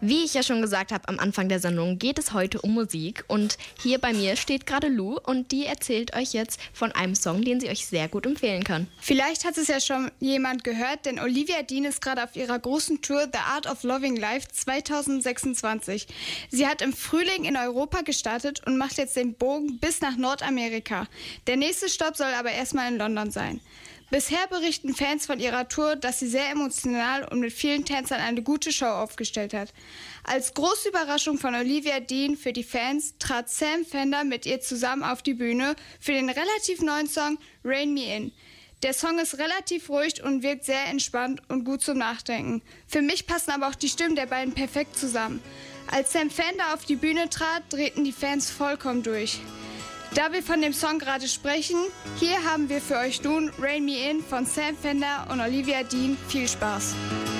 Wie ich ja schon gesagt habe am Anfang der Sendung, geht es heute um Musik. Und hier bei mir steht gerade Lou und die erzählt euch jetzt von einem Song, den sie euch sehr gut empfehlen kann. Vielleicht hat es ja schon jemand gehört, denn Olivia Dean ist gerade auf ihrer großen Tour The Art of Loving Life 2026. Sie hat im Frühling in Europa gestartet und macht jetzt den Bogen bis nach Nordamerika. Der nächste Stopp soll aber erstmal in London sein. Bisher berichten Fans von ihrer Tour, dass sie sehr emotional und mit vielen Tänzern eine gute Show aufgestellt hat. Als große Überraschung von Olivia Dean für die Fans trat Sam Fender mit ihr zusammen auf die Bühne für den relativ neuen Song Rein Me In. Der Song ist relativ ruhig und wirkt sehr entspannt und gut zum Nachdenken. Für mich passen aber auch die Stimmen der beiden perfekt zusammen. Als Sam Fender auf die Bühne trat, drehten die Fans vollkommen durch. Da wir von dem Song gerade sprechen, hier haben wir für euch nun Rein Me In von Sam Fender und Olivia Dean. Viel Spaß!